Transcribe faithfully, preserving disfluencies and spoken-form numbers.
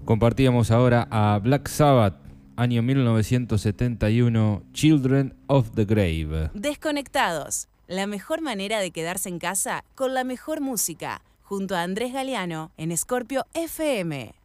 Compartíamos ahora a Black Sabbath, año mil novecientos setenta y uno, Children of the Grave. Desconectados, la mejor manera de quedarse en casa con la mejor música, junto a Andrés Galeano en Scorpio F M.